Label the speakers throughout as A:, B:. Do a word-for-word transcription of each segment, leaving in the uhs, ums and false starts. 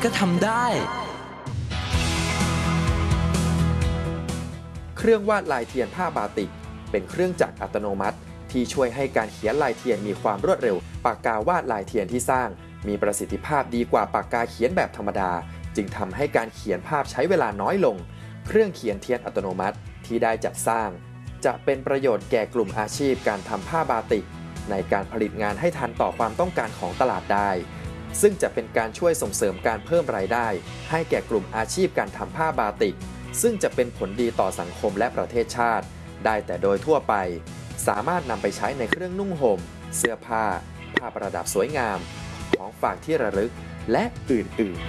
A: ก็ทำได้
B: เครื่องวาดลายเทียนผ้าบาติกเป็นเครื่องจักรอัตโนมัติที่ช่วยให้การเขียนลายเทียนมีความรวดเร็วปากกาวาดลายเทียนที่สร้างมีประสิทธิภาพดีกว่าปากกาเขียนแบบธรรมดาจึงทำให้การเขียนภาพใช้เวลาน้อยลงเครื่องเขียนเทียนอัตโนมัติที่ได้จัดสร้างจะเป็นประโยชน์แก่กลุ่มอาชีพการทำผ้าบาติกในการผลิตงานให้ทันต่อความต้องการของตลาดได้ซึ่งจะเป็นการช่วยส่งเสริมการเพิ่มรายได้ให้แก่กลุ่มอาชีพการทำผ้าบาติกซึ่งจะเป็นผลดีต่อสังคมและประเทศชาติได้แต่โดยทั่วไปสามารถนำไปใช้ในเครื่องนุ่งห่มเสื้อผ้าผ้าประดับสวยงามของฝากที่ระลึกและอื่นๆ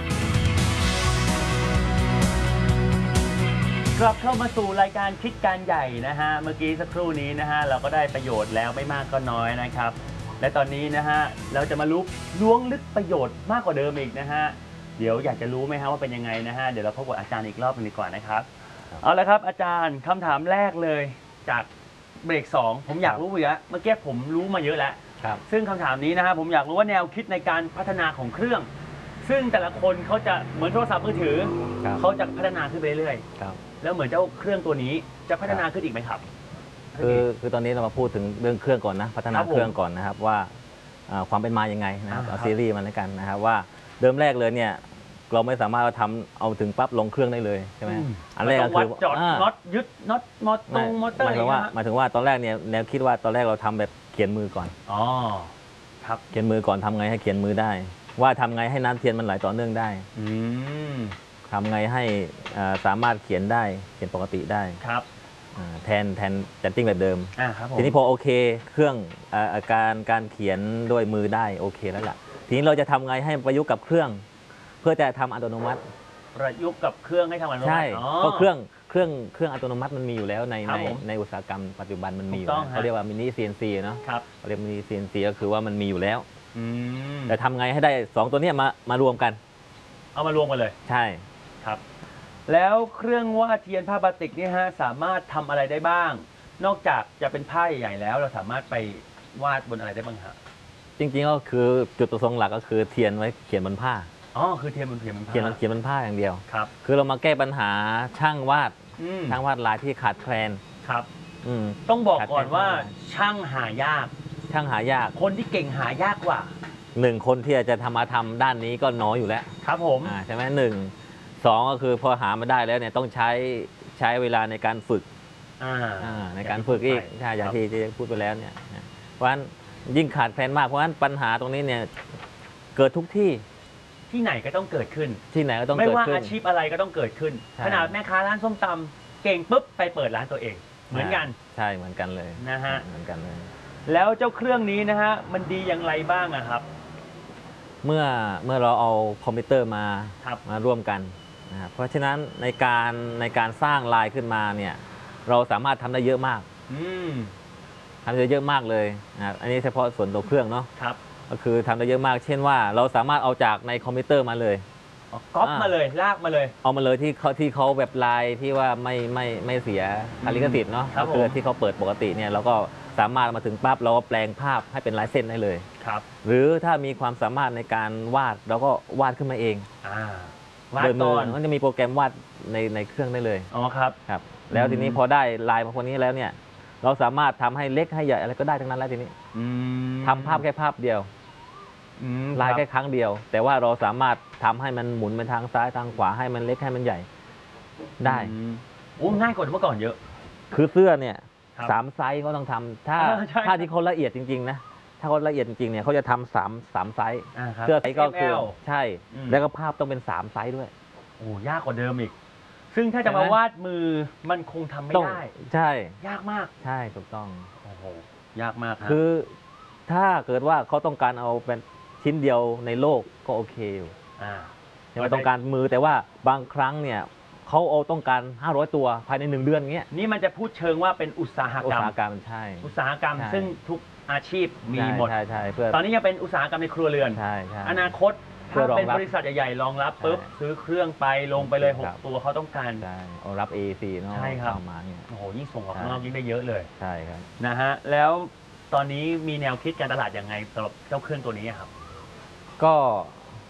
C: กลับเข้ามาสู่รายการคิดการใหญ่นะฮะเมื่อกี้สักครู่นี้นะฮะเราก็ได้ประโยชน์แล้วไม่มากก็น้อยนะครับและตอนนี้นะฮะเราจะมารู้ล้วงลึกประโยชน์มากกว่าเดิมอีกนะฮะเดี๋ยวอยากจะรู้ไหมฮะว่าเป็นยังไงนะฮะเดี๋ยวเราพบกับอาจารย์อีกรอบนึงดีกว่านะครับเอาละครับอาจารย์คำถามแรกเลยจากเบรกสองผมอยากรู้อีกแล้วเมื่อกี้ผมรู้มาเยอะแล้วซึ่งคำถามนี้นะฮะผมอยากรู้ว่าแนวคิดในการพัฒนาของเครื่องซึ่งแต่ละคนเขาจะเหมือนโทรศัพท์มือถือเขาจะพัฒนาขึ้นไปเรื่อยๆแล้วเหมือนเจ้าเครื่องตัวนี้จะพัฒนาขึ้นอีกไหมครับ
D: คือคือตอนนี้เรามาพูดถึงเรื่องเครื่องก่อนนะพัฒนาเครื่องก่อนนะครับว่าความเป็นมายังไงนะครับเอาซีรีส์มาแล้วกันนะครับว่าเดิมแรกเลยเนี่ยเราไม่สามารถทำเอาถึงปั๊บลงเครื่องได้เลยใช่ไหมอันแรกก็คือ
C: จอดน็อตยึดน็อตมอเตอร์มอเตอร์หมายถึง
D: ว่าหมายถึงว่าตอนแรกเนี่ยแนวคิดว่าตอนแรกเราทำแบบเขียนมือก่อน
C: อ๋อครับ
D: เขียนมือก่อนทำไงให้เขียนมือได้ว่าทำไงให้น้ำเทียนมันไหลต่อเนื่องได้ทำไงให้สามารถเขียนได้เขียนปกติได้
C: ครับ
D: แทนแทนจันติ้งแบบเดิมทีนี้พอโอเคเครื่องอาการการเขียนด้วยมือได้โอเคแล้วล่ะทีนี้เราจะทำไงให้ประยุกต์กับเครื่องเพื่อจะทำอัตโนมัติ
C: ประยุกต์กับเครื่องให้ทำอัตโนมัติ
D: ใช่เพราะเครื่องเครื่องเครื่องอัตโนมัติมันมีอยู่แล้วในในในอุตสาหกรรมปัจจุบันมันมีอยู่เขาเรียกว่ามินิ ซี เอ็น ซี เนาะเขาเรียกมินิ ซี เอ็น ซี ก็คือว่ามันมีอยู่แล้วแต่ทำไงให้ได้สองตัวนี้มามารวมกัน
C: เอามารวมกันเลย
D: ใช่
C: ครับแล้วเครื่องวาดเทียนผ้าบาติกนี่ฮะสามารถทำอะไรได้บ้างนอกจากจะเป็นผ้าใหญ่ๆแล้วเราสามารถไปวาดบนอะไรได้บ้างฮะ
D: จริงๆก็คือจุดประสงค์หลักก็คือเทียนไว้เขียนบนผ้า
C: อ๋อคือเทียนบนเทียนบนผ้า
D: เขียนเขียนบนผ้าอย่างเดียว
C: ครับ
D: คือเรามาแก้ปัญหาช่างวาดช่างวาดลายที่ขาดแคลน
C: ครับต้องบอกก่อนว่าช่างหายาก
D: ช่างหายาก
C: คนที่เก่งหายากกว่า
D: หนึ่งคนที่จะทำมาทำด้านนี้ก็น้อยอยู่แล้ว
C: ครับผม
D: ใช่ไหมหนึ่งสองก็คือพอหามาได้แล้วเนี่ยต้องใช้ใช้เวลาในการฝึกในการฝึกอีกใช่อย่างที่ที่พูดไปแล้วเนี่ยเพราะฉะนั้นยิ่งขาดแคลนมากเพราะฉะนั้นปัญหาตรงนี้เนี่ยเกิดทุกที่
C: ที่ไหนก็ต้องเกิดขึ้น
D: ที่ไหนก็ต้อง
C: ไม่ว่าอาชีพอะไรก็ต้องเกิดขึ้นขนาดแม่ค้าร้านส้มตำเก่งปุ๊บไปเปิดร้านตัวเองเหมือนกัน
D: ใช่เหมือนกันเลย
C: นะฮะ
D: เหมือนกันเลย
C: แล้วเจ้าเครื่องนี้นะฮะมันดีอย่างไรบ้างนะครับ
D: เมื่อเมื่อเราเอาคอมพิวเตอร์มามาร่วมกันนะครับเพราะฉะนั้นในการในการสร้างลายขึ้นมาเนี่ยเราสามารถทำได้เยอะมากทำได้เยอะมากเลยนะครับอันนี้เฉพาะส่วนตัวเครื่องเนาะก็คือทำได้เยอะมากเช่นว่าเราสามารถเอาจากในคอมพิวเตอร์มาเลย
C: ก๊อปมาเลยลากมาเลย
D: เอามาเลยที่เขาที่เขาแบบลายที่ว่าไม่ไม่ไม่เสียค่าลิขสิทธิ์เนาะก็คือที่เขาเปิดปกติเนี่ยเราก็สามารถมาถึงปั๊บเราก็แปลงภาพให้เป็นลายเส้นได้เลย
C: ครับ
D: หรือถ้ามีความสามารถในการวาดเราก็วาดขึ้นมาเอง
C: วาดก่อน
D: มันจะมีโปรแกรมวาดในในเครื่องได้เลย
C: อ๋อครับ
D: ครับแล้วทีนี้พอได้ลายมาคนนี้แล้วเนี่ยเราสามารถทำให้เล็กให้ใหญ่อะไรก็ได้ทั้งนั้นแล้วทีนี้ทำภาพแค่ภาพเดียวลายแค่ครั้งเดียวแต่ว่าเราสามารถทำให้มันหมุนไปทางซ้ายทางขวาให้มันเล็กให้มันใหญ่ได้
C: โอ้ง่ายกว่าเมื่อก่อนเยอะ
D: คือเสื้อเนี่ยสามไซส์เขาต้องทำถ้าถ้าที่เขาละเอียดจริงๆนะถ้าเขาละเอียดจริงๆเนี่ยเขาจะทำสามสามไซส์เสื้อไซส์ก็คือใช่แล้วก็ภาพต้องเป็นสามไซส์ด้วย
C: โอ้ยากกว่าเดิมอีกซึ่งถ้าจะมาวาดมือมันคงทำไม่ได้
D: ใช่
C: ยากมาก
D: ใช่ถูกต้อง
C: โอ้โหยากมาก
D: คือถ้าเกิดว่าเขาต้องการเอาเป็นชิ้นเดียวในโลกก็โอเคอยู่ยังไม่ต้องการมือแต่ว่าบางครั้งเนี่ยเขาเอาต้องการห้าร้อยตัวภายในหนึ่งเดือนเงี้ย
C: นี่มันจะพูดเชิงว่าเป็นอุตสาหกรรมอุต
D: สาหกรรมใช่
C: อุตสาหกรรมซึ่งทุกอาชีพมีหมด
D: ใช่ใช่เพื่อ
C: ตอนนี้ยังเป็นอุตสาหกรรมในครัวเรือน
D: ใช่ใช่
C: อนาคตถ้าเป็นบริษัทใหญ่ๆรองรับปุ๊บซื้อเครื่องไปลงไปเลยหกตัวเขาต้องการ
D: ใช่เอารับ เอ ซี เนาะ
C: ใช่ครับ
D: มาเนี่ย
C: โอ้โหยิ่งส่งออกนอกยิ่งได้เยอะเลย
D: ใช่ครับ
C: นะฮะแล้วตอนนี้มีแนวคิดการตลาดยังไงสำหรับเจ้าเครื่องตัวนี้ครับ
D: ก็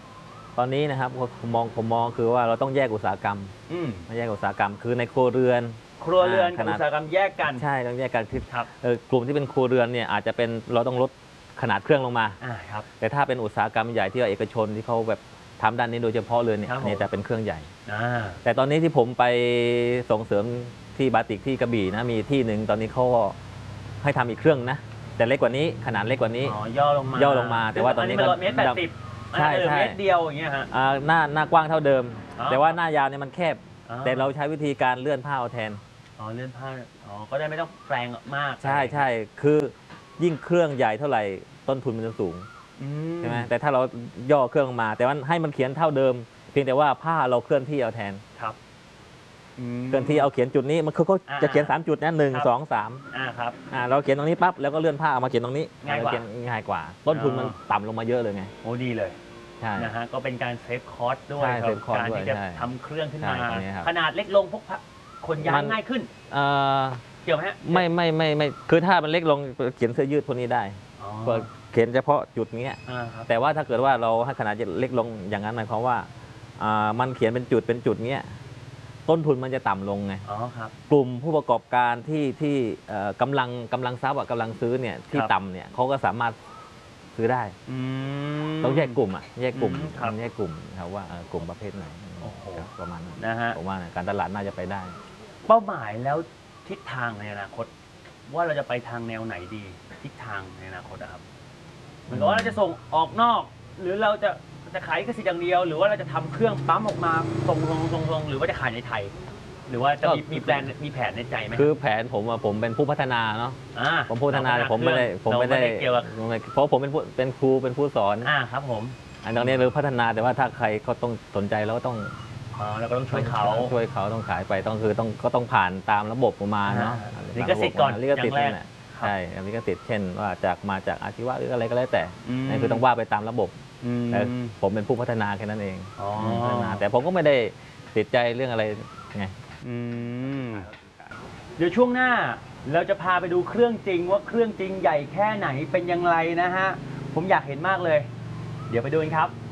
D: ตอนนี้นะครับผมมองผมมองคือว่าเราต้องแยกอุตสาหกรรม
C: อืม
D: ไม่แยกอุตสาหกรรม คือในครัวเรือน
C: ครัวเรือนกับ
D: ขนาด
C: อุตสาหกรรมแยกกัน
D: ใช่ต้องแยกกันคือ
C: ครับ
D: เอ่อกลุ่มที่เป็นครัวเรือนเนี่ยอาจจะเป็นเราต้องลดขนาดเครื่องลงมา
C: อ่าครับ
D: แต่ถ้าเป็นอุตสาหกรรมใหญ่ที่ว่าเอกชนที่เขาแบบทำด้านนี้โดยเฉพาะเลยเนี่ย
C: ครับผม
D: เนี่ยจะเป็นเครื่องใหญ่
C: อ่า
D: แต่ตอนนี้ที่ผมไปส่งเสริมที่บาติกที่กระบี่นะมีที่หนึ่งตอนนี้เขาก็ให้ทำอีกเครื่องนะแต่เล็กกว่านี้ขนาดเล็กกว่านี้
C: อ๋อย่อลงมา
D: ย่อลงมาแต่ว่าตอนนี้ก็
C: เมตรแปดสิบ
D: ใช่ใช่
C: เมตรเดียวอย่างเงี้ยฮะ
D: อ่าหน้าหน้ากว้างเท่าเดิม
C: อ๋อ
D: แต่ว่าหน้ายาวเนี่ยมันแคบ
C: อ๋อ
D: แต่เราใช้วิธีการเลื่อนผ้าเอาแทน
C: อ๋อเลื่อนผ้าอ๋อก็ได้ไม่ต้องแปลงมาก
D: ใช่ใช่คือยิ่งเครื่องใหญ่เท่าไหร่ต้นทุนมันจะสูง
C: อื
D: ใช่ไหมแต่ถ้าเราย่อเครื่องลงมา แต่ว่าให้มันเขียนเท่าเดิม เพียงแต่ว่าผ้าเราเคลื่อนที่เอาแทน
C: ครับอืม
D: เคลื่อนที่เอาเขียนจุดนี้มันคือเขา
C: อ่า
D: จะเขียนสามจุดนะหนึ่ง
C: ครับ
D: สองสาม
C: อ่าครับ
D: อ่าเราเขียนตรงนี้ปั๊บแล้วก็เลื่อนผ้าเอามาเขียนตรงนี้
C: ง่ายกว่า
D: เขีนง่ายกว่า ต้นทุนมัน
C: อ๋อ
D: ต่ำลงมาเยอะเลยไง
C: โอ้ดีเลย
D: ใช่
C: นะฮะก็เป็นการเซฟคอสด้วย
D: ใช่
C: ครับ
D: เซฟคอส
C: การ
D: ด้วย
C: ที่จะ
D: ใช่
C: ทำเครื่องขึ้นมา
D: ใช่ตรงนี้ครับ
C: ขนาดเล็กลงพกพาขนย้า
D: มั
C: ย
D: น
C: ง่ายขึ้น
D: เอ่อ
C: เกี่ยวไหมฮะ
D: ไม่ไม่ไม่ไม่คือถ้ามันเล็กลงเขียนเสื้อยืดพวกนี้ได้
C: อ๋อ
D: ก็เขียนเฉพาะจุดเนี้ย
C: อ่าครับ
D: แต่ว่าถ้าเกิดว่าเราให้ขนาดเล็กลงอย่างนั้นหมายความว่าอ่ามันเขียนเป็นจุดเป็นจุดเนี้ยต้นทุนมันจะต่ำลงไง
C: อ๋อครับ
D: กลุ่มผู้ประกอบการที่ที่เอ่อกำลังกำลังทรัพย์อะกำลังซื้อเนี่ยที่
C: ครับ
D: ต่ำเนี่ยเขาก็สามารถซื้อได้
C: อืม
D: ต้องแยกกลุ่มอ่ะแยกกลุ่ม
C: อืมครับ
D: แยกกลุ่มครับว่าเอ่อกลุ่มประเภทไหน
C: โอ้โห
D: ครับประมาณนั้น
C: นะฮะ
D: ผมว่าการตลาดน่าจะไปได้
C: เป้าหมายแล้วทิศทางในอนาคต ว่าเราจะไปทางแนวไหนดีทิศทางในอนาคตอะครับเหมือนกับว่าเราจะส่งออกนอก หรือเราจะจะขายลิขสิทธิ์อย่างเดียว หรือว่าเราจะทำเครื่องปั๊มออกมาส่งส่งส่งส่งหรือว่าจะขายในไทย หรือว่าจะมี
D: ก็
C: มีแปลนมีแผนในใจไหม
D: คือแผนผมอะผมเป็นผู้พัฒนาเนาะ
C: อ่า
D: ผมผู้พัฒนาแต่ผมไม่ได้ผมไม่ได้
C: เราเกี่ยวกับ
D: เพราะผมเป็นผู้เป็นครูเป็นผู้สอน
C: อ่าครับผม
D: อันตรงนี้เราพัฒนาแต่ว่าถ้าใครเขาต้องสนใจเราก็ต้อง
C: อ๋อเราก็ต้องช่วยเขา
D: ช่วยเขาต้องขายไปต้องคือต้องก็ต้องผ่านตามระบบประมาณเนาะ
C: อ่าลิขสิทธิ์ก่อน
D: ลิขสิทธิ์
C: อย่างแรก
D: นี่แหละใช่ลิขสิทธิ์เช่นว่าจากมาจากอาชีวะหรืออะไรก็แล้วแต่
C: ม
D: นั่นคือต้องว่าไปตามระบบ
C: อืม
D: แต่ผมเป็นผู้พัฒนาแค่นั้นเอง
C: อ๋อ
D: พัฒนาแต่ผมก็ไม่ได้ติดใจเรื่องอะไรไง
C: อืมเดี๋ยวช่วงหน้าเราจะพาไปดูเครื่องจริงว่าเครื่องจริงใหญ่แค่ไหนเป็นอย่างไรนะฮะผมอยากเห็นมากเลย เดี๋ยวไปดูกันครับ